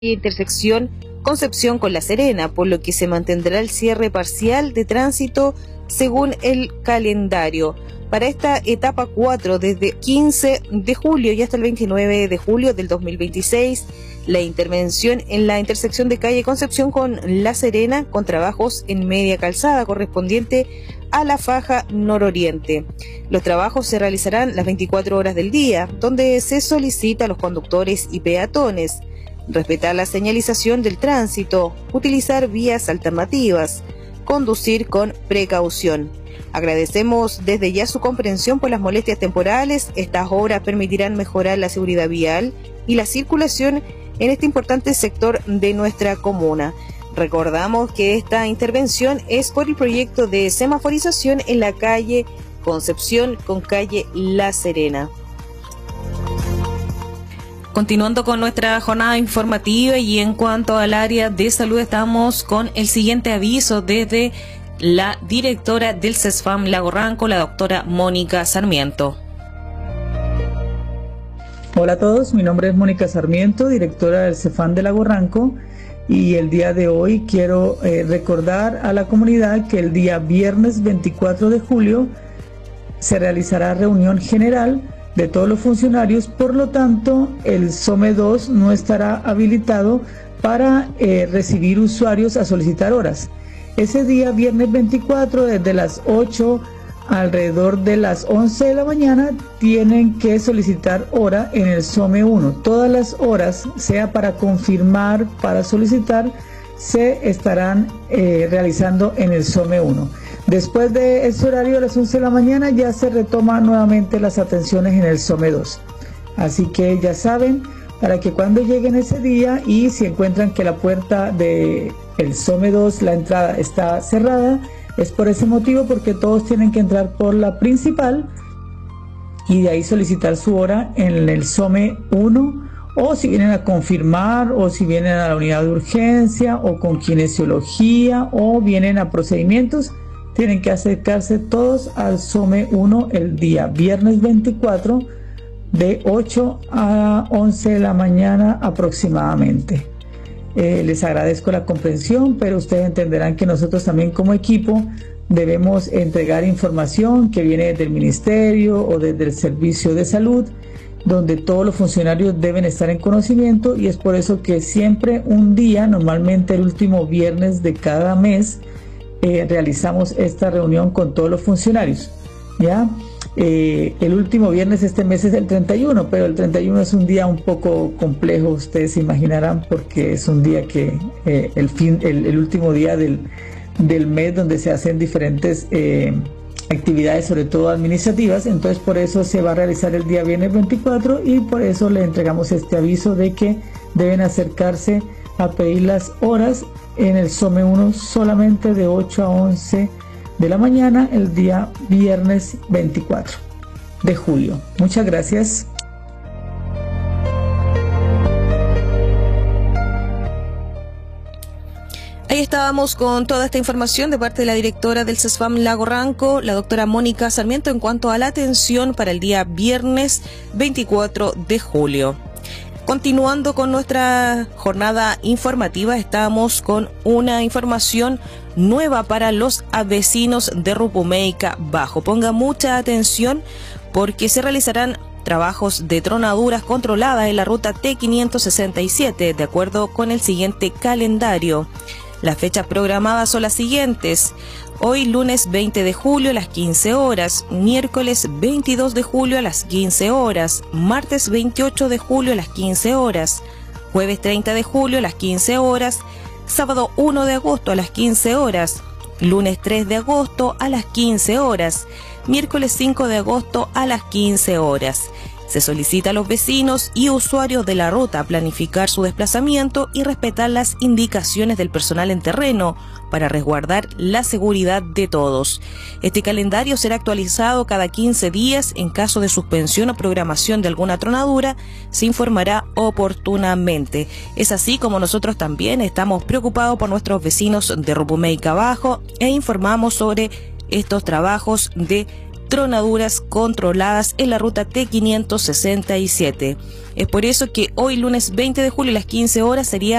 intersección Concepción con La Serena, por lo que se mantendrá el cierre parcial de tránsito según el calendario. Para esta etapa 4, desde 15 de julio y hasta el 29 de julio del 2026, la intervención en la intersección de calle Concepción con La Serena, con trabajos en media calzada correspondiente a la faja nororiente. Los trabajos se realizarán las 24 horas del día, donde se solicita a los conductores y peatones respetar la señalización del tránsito, utilizar vías alternativas, conducir con precaución. Agradecemos desde ya su comprensión por las molestias temporales. Estas obras permitirán mejorar la seguridad vial y la circulación en este importante sector de nuestra comuna. Recordamos que esta intervención es por el proyecto de semaforización en la calle Concepción con calle La Serena. Continuando con nuestra jornada informativa y en cuanto al área de salud, estamos con el siguiente aviso desde la directora del CESFAM Lago Ranco, la doctora Mónica Sarmiento. Hola a todos, mi nombre es Mónica Sarmiento, directora del CESFAM de Lago Ranco, y el día de hoy quiero recordar a la comunidad que el día viernes 24 de julio se realizará reunión general de todos los funcionarios, por lo tanto el SOME 2 no estará habilitado para recibir usuarios a solicitar horas. Ese día viernes 24 desde las 8 alrededor de las 11 de la mañana tienen que solicitar hora en el SOME 1. Todas las horas, sea para confirmar, para solicitar, se estarán realizando en el SOME 1. Después de ese horario de las 11 de la mañana ya se retoman nuevamente las atenciones en el SOME 2. Así que ya saben, para que cuando lleguen ese día y si encuentran que la puerta del SOME 2, la entrada está cerrada, es por ese motivo, porque todos tienen que entrar por la principal y de ahí solicitar su hora en el SOME 1, o si vienen a confirmar, o si vienen a la unidad de urgencia, o con kinesiología, o vienen a procedimientos, tienen que acercarse todos al SOME 1 el día viernes 24 de 8 a 11 de la mañana aproximadamente. Les agradezco la comprensión, pero ustedes entenderán que nosotros también como equipo debemos entregar información que viene desde el ministerio o desde el servicio de salud, donde todos los funcionarios deben estar en conocimiento, y es por eso que siempre un día, normalmente el último viernes de cada mes, realizamos esta reunión con todos los funcionarios, ¿ya? El último viernes de este mes es el 31, pero el 31 es un día un poco complejo, ustedes se imaginarán, porque es un día que el último día del mes, donde se hacen diferentes actividades, sobre todo administrativas. Entonces por eso se va a realizar el día viernes 24, y por eso le entregamos este aviso de que deben acercarse a pedir las horas en el SOME 1 solamente de 8 a 11 de la mañana el día viernes 24 de julio. Muchas gracias. Ahí estábamos con toda esta información de parte de la directora del CESFAM Lago Ranco, la doctora Mónica Sarmiento, en cuanto a la atención para el día viernes 24 de julio. Continuando con nuestra jornada informativa, estamos con una información nueva para los vecinos de Rupumeica Bajo. Ponga mucha atención porque se realizarán trabajos de tronaduras controladas en la ruta T567 de acuerdo con el siguiente calendario. Las fechas programadas son las siguientes: hoy lunes 20 de julio a las 15 horas, miércoles 22 de julio a las 15 horas, martes 28 de julio a las 15 horas, jueves 30 de julio a las 15 horas, sábado 1 de agosto a las 15 horas, lunes 3 de agosto a las 15 horas, miércoles 5 de agosto a las 15 horas. Se solicita a los vecinos y usuarios de la ruta planificar su desplazamiento y respetar las indicaciones del personal en terreno para resguardar la seguridad de todos. Este calendario será actualizado cada 15 días. En caso de suspensión o programación de alguna tronadura, se informará oportunamente. Es así como nosotros también estamos preocupados por nuestros vecinos de Rupumeica Bajo e informamos sobre estos trabajos de tronaduras controladas en la ruta T567. Es por eso que hoy lunes 20 de julio a las 15 horas sería